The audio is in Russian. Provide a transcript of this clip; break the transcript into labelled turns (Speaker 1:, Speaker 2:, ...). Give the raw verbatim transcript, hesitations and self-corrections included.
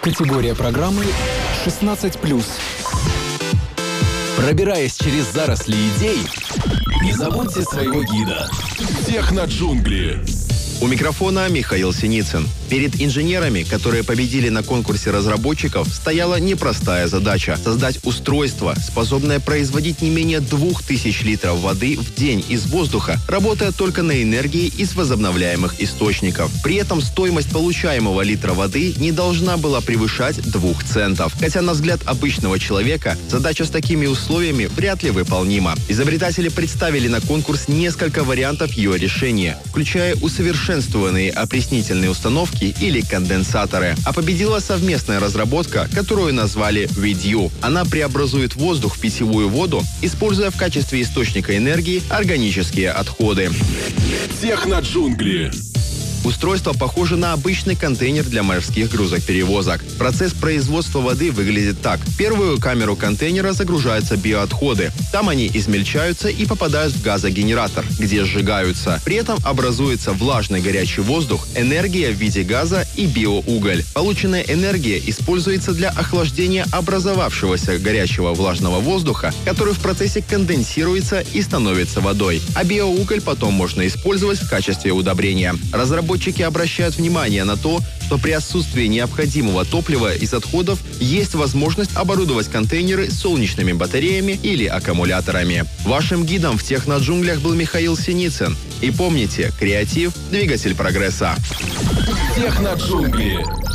Speaker 1: Категория программы шестнадцать плюс. Пробираясь через заросли идей, не забудьте своего гида.
Speaker 2: Техноджунгли.
Speaker 3: У микрофона Михаил Синицын. Перед инженерами, которые победили на конкурсе разработчиков, стояла непростая задача – создать устройство, способное производить не менее двух тысяч литров воды в день из воздуха, работая только на энергии из возобновляемых источников. При этом стоимость получаемого литра воды не должна была превышать двух центов. Хотя, на взгляд обычного человека, задача с такими условиями вряд ли выполнима. Изобретатели представили на конкурс несколько вариантов ее решения, включая усовершенствованные опреснительные установки или конденсаторы. А победила совместная разработка, которую назвали видью. Она преобразует воздух в питьевую воду, используя в качестве источника энергии органические отходы.
Speaker 2: Техноджунгли.
Speaker 3: Устройство похоже на обычный контейнер для морских грузоперевозок. Процесс производства воды выглядит так. В первую камеру контейнера загружаются биоотходы. Там они измельчаются и попадают в газогенератор, где сжигаются. При этом образуется влажный горячий воздух, энергия в виде газа и биоуголь. Полученная энергия используется для охлаждения образовавшегося горячего влажного воздуха, который в процессе конденсируется и становится водой. А биоуголь потом можно использовать в качестве удобрения. Разработчики Разработчики обращают внимание на то, что при отсутствии необходимого топлива из отходов есть возможность оборудовать контейнеры солнечными батареями или аккумуляторами. Вашим гидом в техноджунглях был Михаил Синицын. И помните, креатив – двигатель прогресса.
Speaker 2: Техноджунгли.